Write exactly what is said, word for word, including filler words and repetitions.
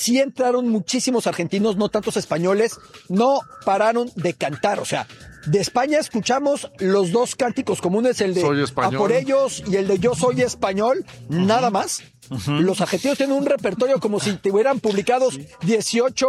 sí entraron muchísimos argentinos, no tantos españoles, no pararon de cantar, o sea, de España escuchamos los dos cánticos comunes, el de Soy A español. por ellos y el de Yo soy español, uh-huh. nada más. Uh-huh. Los argentinos tienen un repertorio como si tuvieran publicados dieciocho